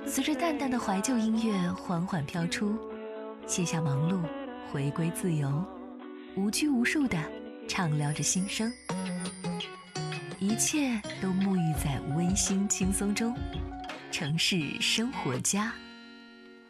随着淡淡的怀旧音乐缓缓飘出，卸下忙碌，回归自由，无拘无束地畅聊着心声，一切都沐浴在温馨轻松中。城市生活家。